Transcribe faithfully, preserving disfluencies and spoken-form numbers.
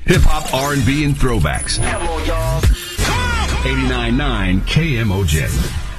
Hip-hop, R and B, and throwbacks. Come on, y'all. eighty-nine point nine K M O J.